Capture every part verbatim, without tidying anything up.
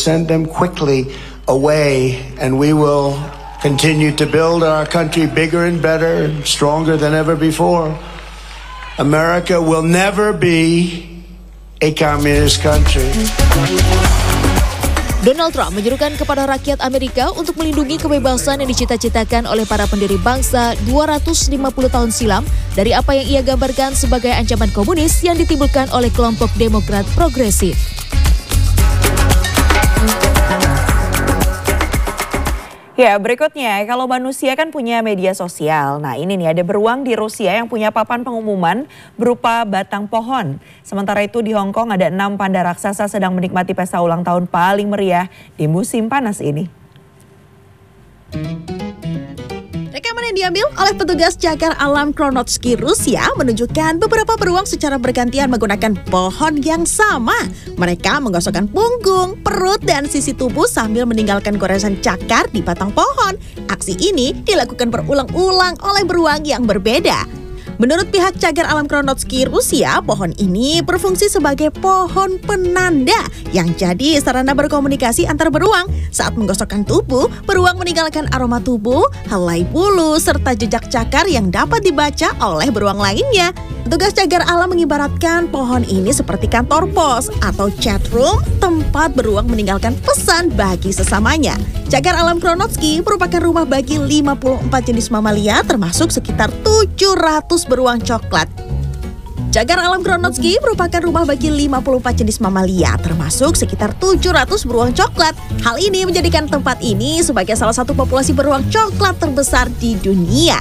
send them quickly away, and we will continue to build our country bigger and better, and stronger than ever before. America will never be a communist country. Donald Trump menyerukan kepada rakyat Amerika untuk melindungi kebebasan yang dicita-citakan oleh para pendiri bangsa dua ratus lima puluh tahun silam dari apa yang ia gambarkan sebagai ancaman komunis yang ditimbulkan oleh kelompok Demokrat progresif. Ya, berikutnya, kalau manusia kan punya media sosial. Nah, ini nih ada beruang di Rusia yang punya papan pengumuman berupa batang pohon. Sementara itu di Hong Kong ada enam panda raksasa sedang menikmati pesta ulang tahun paling meriah di musim panas ini. Rekaman yang diambil oleh petugas cagar alam Kronotsky Rusia menunjukkan beberapa beruang secara bergantian menggunakan pohon yang sama. Mereka menggosokkan punggung, perut, dan sisi tubuh sambil meninggalkan goresan cakar di batang pohon. Aksi ini dilakukan berulang-ulang oleh beruang yang berbeda. Menurut pihak cagar alam Kronotsky Rusia, pohon ini berfungsi sebagai pohon penanda yang jadi sarana berkomunikasi antar beruang. Saat menggosokkan tubuh, beruang meninggalkan aroma tubuh, helai bulu, serta jejak cakar yang dapat dibaca oleh beruang lainnya. Petugas cagar alam mengibaratkan pohon ini seperti kantor pos atau chat room, tempat beruang meninggalkan pesan bagi sesamanya. Cagar alam Kronotsky merupakan rumah bagi lima puluh empat jenis mamalia, termasuk sekitar tujuh ratus beruang coklat. Cagar alam Kronotsky merupakan rumah bagi lima puluh empat jenis mamalia, termasuk sekitar tujuh ratus beruang coklat. Hal ini menjadikan tempat ini sebagai salah satu populasi beruang coklat terbesar di dunia.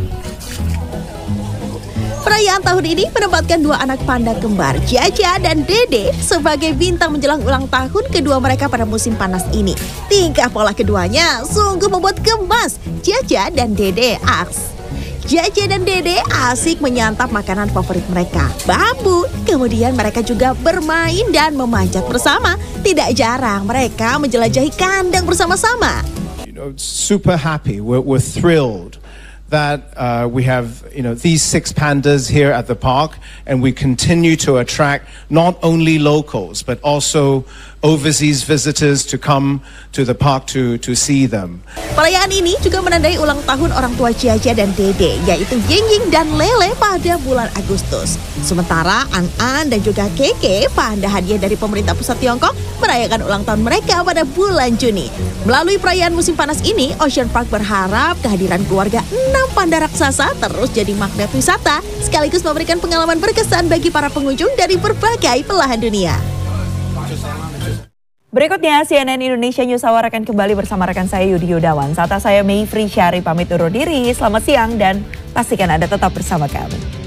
Perayaan tahun ini menempatkan dua anak panda kembar, Jaja dan Dede, sebagai bintang menjelang ulang tahun kedua mereka pada musim panas ini. Tingkah pola keduanya sungguh membuat gemas Jaja dan Dede aks. Jaja dan Dede asik menyantap makanan favorit mereka, bambu. Kemudian mereka juga bermain dan memanjat bersama. Tidak jarang mereka menjelajahi kandang bersama-sama. You know, super happy, we're, we're thrilled that uh, we have, you know, these six pandas here at the park, and we continue to attract not only locals but also overseas visitors to come to the park to to see them. Perayaan ini juga menandai ulang tahun orang tua Jaja dan Dede, yaitu Ying Ying dan Lele pada bulan Agustus. Sementara An-An dan juga Keke, panda hadiah dari pemerintah pusat Tiongkok, merayakan ulang tahun mereka pada bulan Juni. Melalui perayaan musim panas ini, Ocean Park berharap kehadiran keluarga enam panda raksasa terus jadi magnet wisata, sekaligus memberikan pengalaman berkesan bagi para pengunjung dari berbagai belahan dunia. Berikutnya, C N N Indonesia News Hour akan kembali bersama rekan saya Yudi Yudawan. Saat saya Mayfri Syari pamit undur diri, selamat siang dan pastikan Anda tetap bersama kami.